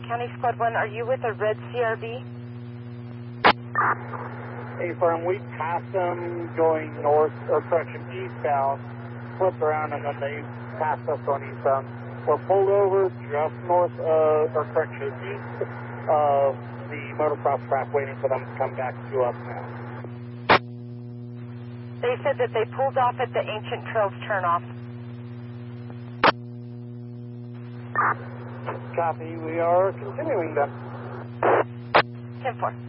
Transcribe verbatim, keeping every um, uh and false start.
County Squad one, are you with a red C R V? Hey, firm, we passed them going north, or correction, eastbound, flipped around, and then they passed us going eastbound. We're pulled over just north of, or correction, east of the motocross track, waiting for them to come back to us now. They said that they pulled off at the Ancient Trails turnoff. Copy, we are continuing then. ten four.